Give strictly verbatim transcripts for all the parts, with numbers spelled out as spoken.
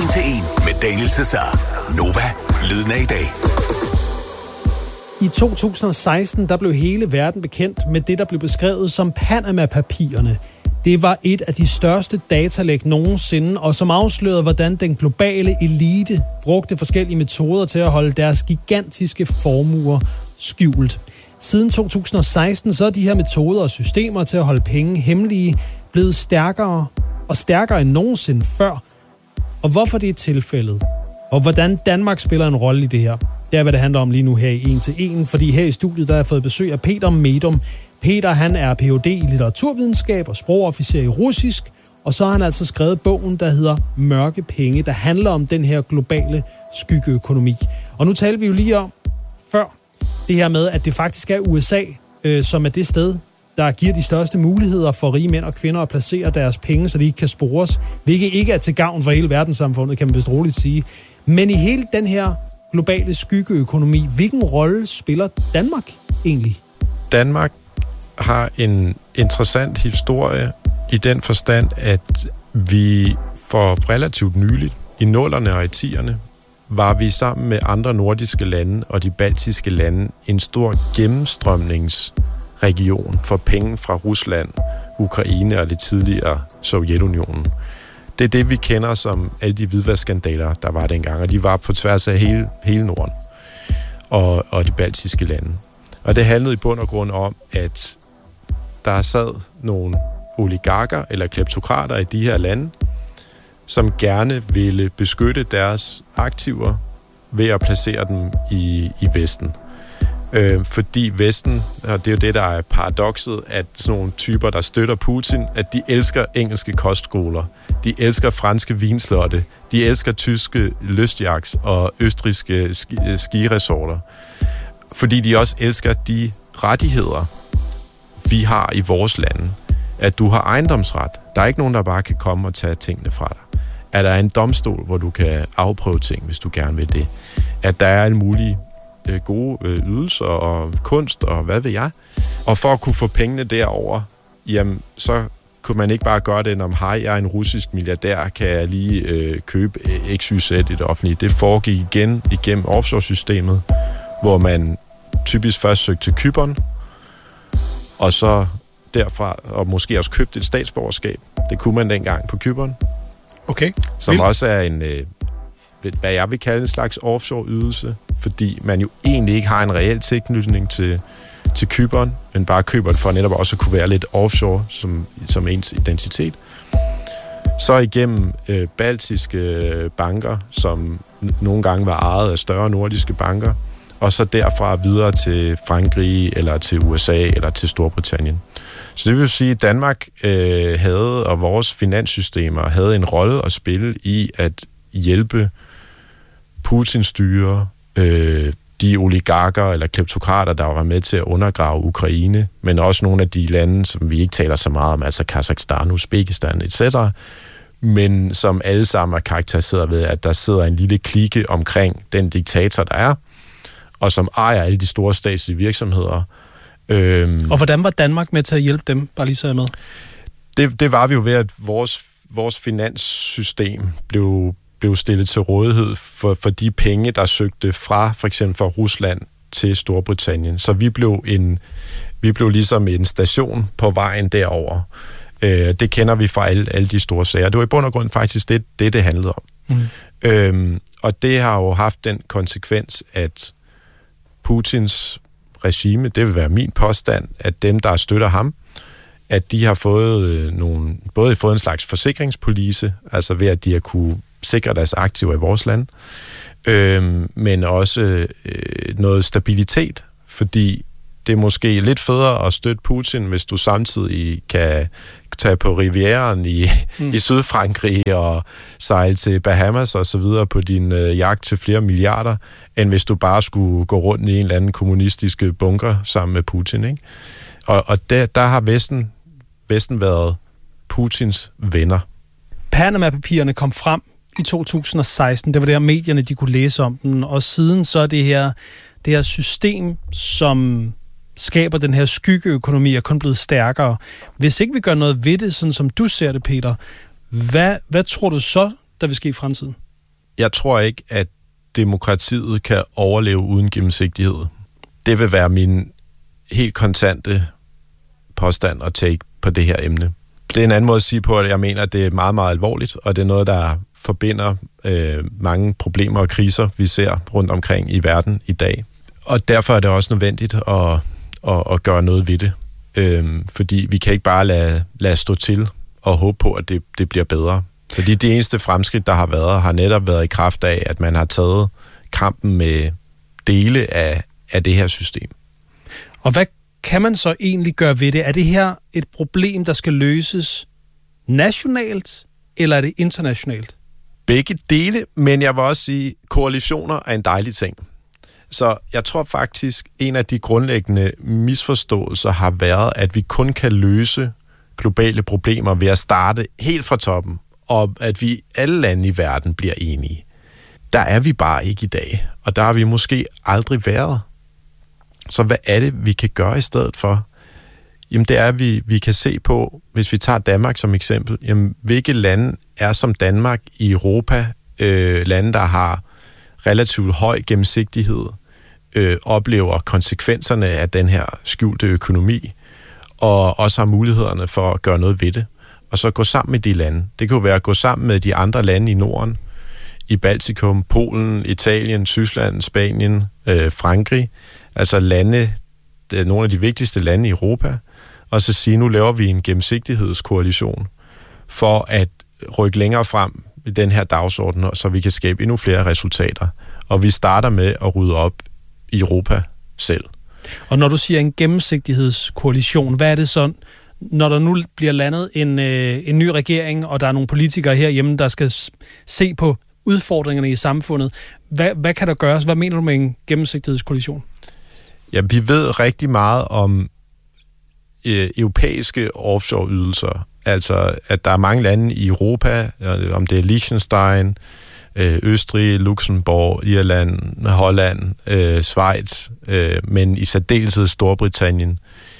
til en med Daniel Cesar. Nova, lyden af i dag. I to tusind og seksten der blev hele verden bekendt med det, der blev beskrevet som Panama-papirerne. Det var et af de største datalæk nogensinde, og som afslørede, hvordan den globale elite brugte forskellige metoder til at holde deres gigantiske formuer skjult. Siden to tusind og seksten så er de her metoder og systemer til at holde penge hemmelige blevet stærkere og stærkere end nogensinde før. Og hvorfor det er tilfældet, og hvordan Danmark spiller en rolle i det her, det er, hvad det handler om lige nu her i en til en, fordi her i studiet der har jeg fået besøg af Peter Medum. Peter, han er P H D i litteraturvidenskab og sprogofficer i russisk, og så har han altså skrevet bogen, der hedder Mørke Penge, der handler om den her globale skyggeøkonomi. Og nu taler vi jo lige om før det her med, at det faktisk er U S A, øh, som er det sted, der giver de største muligheder for rige mænd og kvinder at placere deres penge, så de ikke kan spores, hvilket ikke er til gavn for hele verdenssamfundet, kan man vist roligt sige. Men i hele den her globale skyggeøkonomi, hvilken rolle spiller Danmark egentlig? Danmark har en interessant historie i den forstand, at vi for relativt nyligt, i nullerne og i tierne, var vi sammen med andre nordiske lande og de baltiske lande en stor gennemstrømningsregion for penge fra Rusland, Ukraine og det tidligere Sovjetunionen. Det er det, vi kender som alle de hvidvaskskandaler, der var dengang, og de var på tværs af hele, hele Norden og, og de baltiske lande. Og det handlede i bund og grund om, at der sad nogle oligarker eller kleptokrater i de her lande, som gerne ville beskytte deres aktiver ved at placere dem i, i Vesten. Øh, fordi Vesten, og det er jo det, der er paradokset, at sådan nogle typer, der støtter Putin, at de elsker engelske kostskoler, de elsker franske vinslotte, de elsker tyske lystjagts og østrigske ski- skiresorter. Fordi de også elsker de rettigheder, vi har i vores lande. At du har ejendomsret. Der er ikke nogen, der bare kan komme og tage tingene fra dig. At der er en domstol, hvor du kan afprøve ting, hvis du gerne vil det. At der er alle mulige øh, gode øh, ydelser og kunst og hvad ved jeg. Og for at kunne få pengene derover, jamen, så kunne man ikke bare gøre det, når hej, jeg er en russisk milliardær, kan jeg lige øh, købe X Y Z i det offentlige. Det foregik igen igennem offshore-systemet, hvor man typisk først søgte til Cypern, og så derfra, og måske også købte et statsborgerskab. Det kunne man dengang på Cypern. Okay. Som Vildt. Også er en, øh, hvad jeg vil kalde en slags offshore-ydelse, fordi man jo egentlig ikke har en reel tilknytning til, til Cypern, men bare køber det for netop også at kunne være lidt offshore som, som ens identitet. Så igennem øh, baltiske banker, som n- nogle gange var ejet af større nordiske banker, og så derfra videre til Frankrig, eller til U S A, eller til Storbritannien. Så det vil sige, at Danmark øh, havde, og vores finanssystemer havde en rolle at spille i at hjælpe Putins styre, øh, de oligarker eller kleptokrater, der var med til at undergrave Ukraine, men også nogle af de lande, som vi ikke taler så meget om, altså Kazakhstan, Uzbekistan et cetera, men som alle sammen er karakteriseret ved, at der sidder en lille klike omkring den diktator, der er, og som ejer alle de store statslige virksomheder. Øhm, og hvordan var Danmark med til at hjælpe dem, bare lige så jeg med? Det, det var vi jo ved, at vores, vores finanssystem blev, blev stillet til rådighed for, for de penge, der søgte fra for eksempel fra Rusland til Storbritannien. Så vi blev, en, vi blev ligesom en station på vejen derover. Øh, det kender vi fra alle, alle de store sager. Det var i bund og grund faktisk det, det, det handlede om. Mm. Øhm, og det har jo haft den konsekvens, at Putins regime, det vil være min påstand, at dem, der støtter ham, at de har fået øh, nogle, både fået en slags forsikringspolice, altså ved, at de har kunne sikre deres aktiver i vores land, øh, men også øh, noget stabilitet, fordi det er måske lidt federe at støtte Putin, hvis du samtidig kan tage på Rivieraen i, mm. i Sydfrankrig og sejle til Bahamas og så videre på din øh, jagt til flere milliarder, end hvis du bare skulle gå rundt i en eller anden kommunistiske bunker sammen med Putin, ikke? Og, og der, der har Vesten, Vesten været Putins venner. Panama-papirerne kom frem i to tusind og seksten. Det var der, medierne de kunne læse om den. Og siden så er det her, det her system, som skaber den her skyggeøkonomi, er kun blevet stærkere. Hvis ikke vi gør noget ved det, sådan som du ser det, Peter, hvad, hvad tror du så, der vil ske i fremtiden? Jeg tror ikke, at demokratiet kan overleve uden gennemsigtighed. Det vil være min helt kontante påstand og take på det her emne. Det er en anden måde at sige på, at jeg mener, at det er meget, meget alvorligt, og det er noget, der forbinder øh, mange problemer og kriser, vi ser rundt omkring i verden i dag. Og derfor er det også nødvendigt at, at, at gøre noget ved det. Øh, fordi vi kan ikke bare lade, lade stå til og håbe på, at det, det bliver bedre. Fordi det eneste fremskridt, der har været, har netop været i kraft af, at man har taget kampen med dele af, af det her system. Og hvad kan man så egentlig gøre ved det? Er det her et problem, der skal løses nationalt, eller er det internationalt? Begge dele, men jeg vil også sige, at koalitioner er en dejlig ting. Så jeg tror faktisk, en af de grundlæggende misforståelser har været, at vi kun kan løse globale problemer ved at starte helt fra toppen, og at vi alle lande i verden bliver enige. Der er vi bare ikke i dag, og der har vi måske aldrig været. Så hvad er det, vi kan gøre i stedet for? Jamen det er, at vi, vi kan se på, hvis vi tager Danmark som eksempel, jamen hvilke lande er som Danmark i Europa, øh, lande, der har relativt høj gennemsigtighed, øh, oplever konsekvenserne af den her skjulte økonomi, og også har mulighederne for at gøre noget ved det, og så gå sammen med de lande. Det kan jo være at gå sammen med de andre lande i Norden, i Baltikum, Polen, Italien, Tyskland, Spanien, øh, Frankrig, altså lande, det er nogle af de vigtigste lande i Europa, og så sige, nu laver vi en gennemsigtighedskoalition for at rykke længere frem i den her dagsorden, så vi kan skabe endnu flere resultater. Og vi starter med at rydde op i Europa selv. Og når du siger en gennemsigtighedskoalition, hvad er det så, når der nu bliver landet en, øh, en ny regering, og der er nogle politikere herhjemme, der skal se på udfordringerne i samfundet, hvad, hvad kan der gøres? Hvad mener du med en gennemsigtighedskoalition? Ja, vi ved rigtig meget om øh, europæiske offshore-ydelser. Altså, at der er mange lande i Europa, om det er Liechtenstein, øh, Østrig, Luxembourg, Irland, Holland, øh, Schweiz, øh, men i særdeleshed Storbritannien,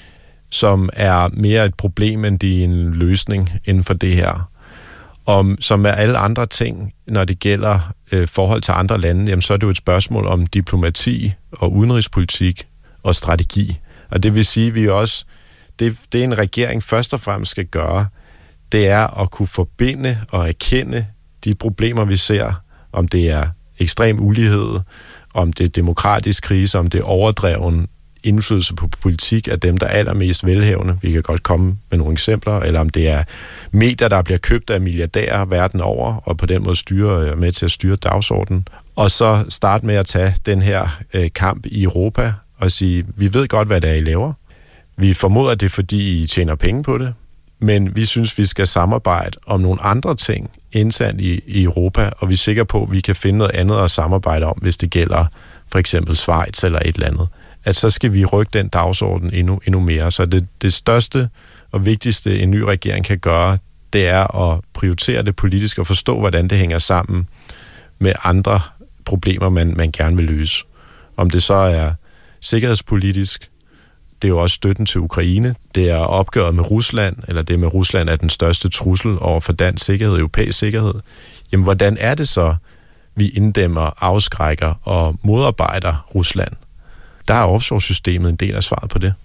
som er mere et problem, end det er en løsning inden for det her. Og som med alle andre ting, når det gælder øh, forhold til andre lande, jamen, så er det jo et spørgsmål om diplomati og udenrigspolitik og strategi. Og det vil sige, at vi også, det, det en regering først og fremmest skal gøre, det er at kunne forbinde og erkende de problemer, vi ser, om det er ekstrem ulighed, om det er demokratisk krise, om det er overdreven indflydelse på politik af dem, der er allermest velhavende. Vi kan godt komme med nogle eksempler, eller om det er medier, der bliver købt af milliardærer verden over, og på den måde styre, med til at styre dagsordenen. Og så starte med at tage den her øh, kamp i Europa og sige, vi ved godt, hvad det er, I laver. Vi formoder det, fordi I tjener penge på det, men vi synes, vi skal samarbejde om nogle andre ting internt i, i Europa, og vi er sikre på, at vi kan finde noget andet at samarbejde om, hvis det gælder for eksempel Schweiz eller et eller andet. At så skal vi rykke den dagsorden endnu, endnu mere. Så det, det største og vigtigste, en ny regering kan gøre, det er at prioritere det politisk og forstå, hvordan det hænger sammen med andre problemer, man, man gerne vil løse. Om det så er sikkerhedspolitisk, det er jo også støtten til Ukraine, det er opgøret med Rusland, eller det med Rusland er den største trussel over for dansk sikkerhed, europæisk sikkerhed. Jamen, hvordan er det så, vi inddæmmer, afskrækker og modarbejder Rusland? Der er offshore-systemet en del af svaret på det.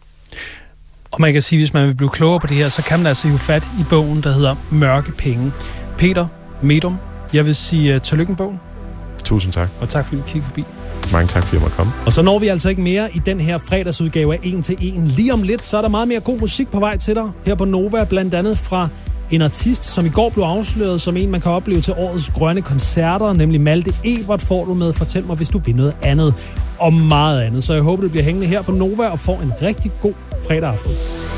Og man kan sige, hvis man vil blive klogere på det her, så kan man altså hive fat i bogen, der hedder Mørke Penge. Peter Medom, jeg vil sige uh, tillykke med bogen. Tusind tak. Og tak fordi du kiggede forbi. Mange tak, fordi jeg måtte komme. Og så når vi altså ikke mere i den her fredagsudgave af en til en. Lige om lidt, så er der meget mere god musik på vej til dig. Her på Nova, blandt andet fra en artist, som i går blev afsløret som en, man kan opleve til årets grønne koncerter, nemlig Malte Ebert får du med. Fortæl mig, hvis du vil noget andet og meget andet. Så jeg håber, du bliver hængende her på Nova og får en rigtig god fredag aften.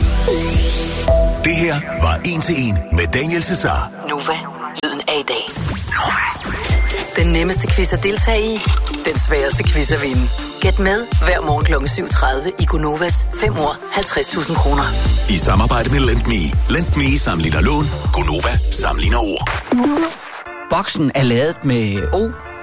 Det her var en til en med Daniel Cesar. Nova, lyden af i dag. Den nemmeste quiz at deltage i, den sværeste quiz at vinde. Gæt med hver morgen klokken syv tredive i Gonovas fem år halvtreds tusind kroner. I samarbejde med LendMe. LendMe sammenligner lån. Gonova sammenligner ord. Boksen er ladet med O.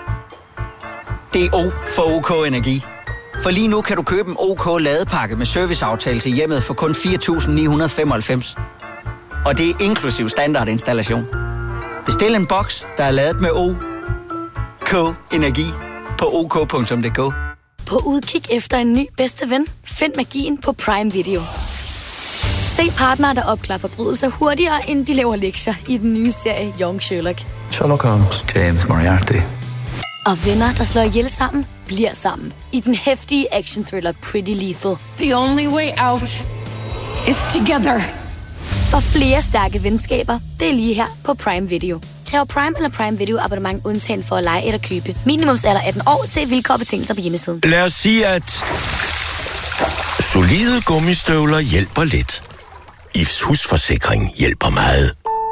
Det er O for OK Energi. For lige nu kan du købe en OK ladepakke med serviceaftale til hjemmet for kun fire tusind ni hundrede femoghalvfems. Og det er inklusiv standardinstallation. Bestil en boks, der er ladet med O. OK Energi på ok punktum d k. På udkig efter en ny bedste ven? Find magien på Prime Video. Se partnere, der opklarer forbrydelser hurtigere, end de laver lektier i den nye serie Young Sherlock. Sherlock Holmes. James Moriarty. Og venner, der slår ihjel sammen, bliver sammen i den heftige action-thriller Pretty Lethal. The only way out is together. For flere stærke venskaber, det er lige her på Prime Video. Kræv Prime eller Prime Video abonnement undtagen for at lege eller købe. Minimumsalder atten år. Se vilkår og betingelser på hjemmesiden. Lad os sige, at solide gummistøvler hjælper lidt. I F's husforsikring hjælper meget.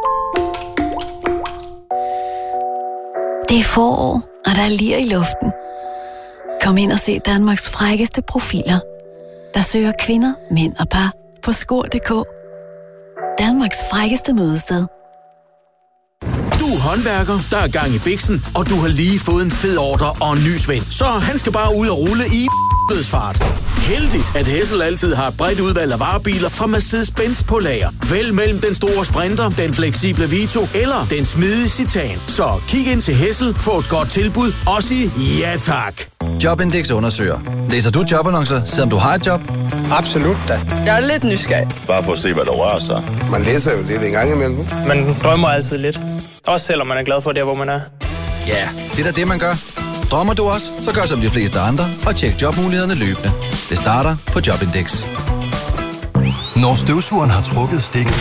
Det er forår, og der er lir i luften. Kom ind og se Danmarks frækkeste profiler, der søger kvinder, mænd og par på skor punktum d k. Danmarks frækkeste mødested. Du er håndværker, der er gang i biksen, og du har lige fået en fed ordre og en ny svend. Så han skal bare ud og rulle i dødsfart. Heldigt, at Hessel altid har et bredt udvalg af varebiler fra Mercedes-Benz på lager. Vælg mellem den store Sprinter, den fleksible Vito eller den smidige Citan. Så kig ind til Hessel, få et godt tilbud og sig ja tak. Jobindex undersøger. Læser du jobannoncer, selvom du har et job? Absolut da. Jeg er lidt nysgerrig. Bare for at se, hvad der rører sig. Man læser jo lidt en gang imellem. Man drømmer altid lidt. Også selvom man er glad for det, hvor man er. Ja, det er da det, man gør. Drømmer du også, så gør som de fleste andre og tjek jobmulighederne løbende. Det starter på Jobindex. Når støvsugeren har trukket stikket,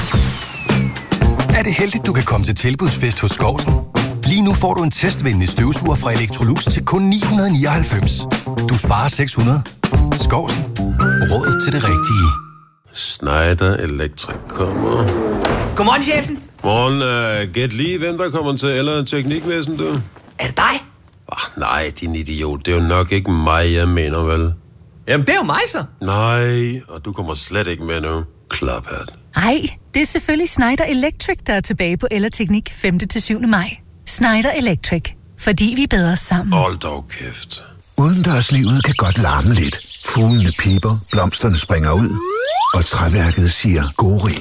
er det heldigt, du kan komme til tilbudsfest hos Skovsen. Lige nu får du en testvenlig støvsuger fra Electrolux til kun ni hundrede nioghalvfems. Du sparer seks hundrede. Skovsen. Råd til det rigtige. Schneider Electric kommer. Godmorgen, chefen. Morgen, uh, gæt lige, hvem der kommer til eller teknikvæsen, du? Er det dig? Oh, nej, din idiot. Det er jo nok ikke mig, jeg mener, vel? Jamen, det er jo mig, så. Nej, og du kommer slet ikke med nu. Klaphat. Ej, det er selvfølgelig Schneider Electric, der er tilbage på Ellerteknik femte til syvende maj. Schneider Electric. Fordi vi er bedre sammen. Hold dog kæft. Udendørslivet kan godt larme lidt. Fuglene piper, blomsterne springer ud, og træværket siger gori.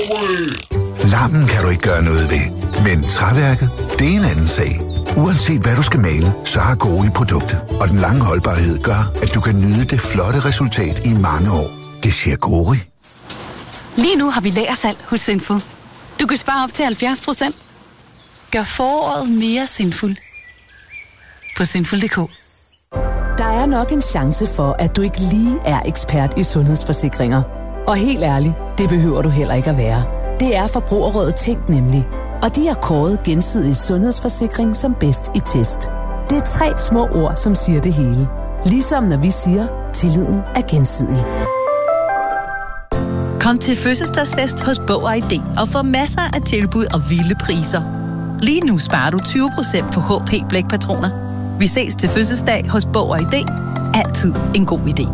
Larmen kan du ikke gøre noget ved, men træværket, det er en anden sag. Uanset hvad du skal male, så har Gori produktet, og den lange holdbarhed gør, at du kan nyde det flotte resultat i mange år. Det siger Gori. Lige nu har vi lagersalg hos Sinful. Du kan spare op til halvfjerds procent. Gør foråret mere sinful på sinful punktum d k. Der er nok en chance for, at du ikke lige er ekspert i sundhedsforsikringer. Og helt ærligt, det behøver du heller ikke at være. Det er Forbrugerrådet Tænk nemlig. Og de har kåret Gensidig Sundhedsforsikring som bedst i test. Det er tre små ord, som siger det hele. Ligesom når vi siger, tilliden er gensidig. Kom til fødselsdagsfest hos Bog og I D og få masser af tilbud og vilde priser. Lige nu sparer du tyve procent på H P blækpatroner. Vi ses til fødselsdag hos Bog og I D. Altid en god idé.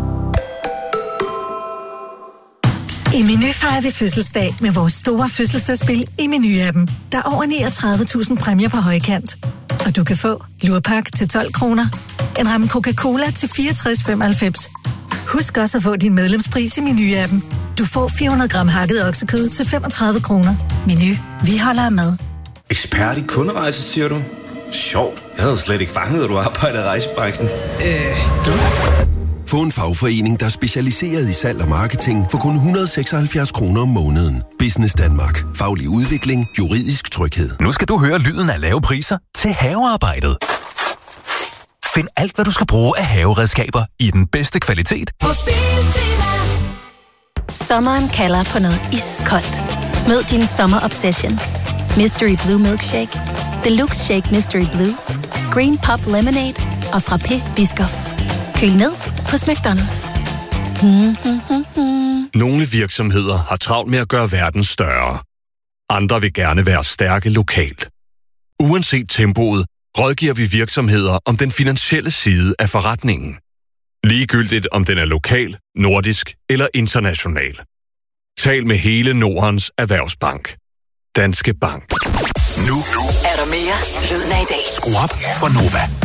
I Meny fejrer vi fødselsdag med vores store fødselsdagsspil i Meny-appen. Der er over niogtredive tusind præmier på højkant. Og du kan få lurpak til tolv kroner, en ramme Coca-Cola til fireogtres femoghalvfems. Husk også at få din medlemspris i Meny-appen. Du får fire hundrede gram hakket oksekød til femogtredive kroner. Meny. Vi holder af mad. Ekspert i kunderejser, siger du? Sjovt. Jeg havde slet ikke fanget, at du arbejder i rejsebranchen. Øh, Få en fagforening, der er specialiseret i salg og marketing for kun et hundrede og seksoghalvfjerds kroner om måneden. Business Danmark. Faglig udvikling. Juridisk tryghed. Nu skal du høre lyden af lave priser til havearbejdet. Find alt, hvad du skal bruge af haveredskaber i den bedste kvalitet. Sommeren kalder på noget iskoldt. Mød dine Summer Obsessions. Mystery Blue Milkshake, Deluxe Shake Mystery Blue, Green Pop Lemonade og Frappé Biscoff. Køl ned hos McDonald's. Nogle virksomheder har travlt med at gøre verden større. Andre vil gerne være stærke lokalt. Uanset tempoet, rådgiver vi virksomheder om den finansielle side af forretningen. Ligegyldigt om den er lokal, nordisk eller international. Tal med hele Nordens Erhvervsbank. Danske Bank. Nu er der mere lyden af i dag. Skru op for Nova.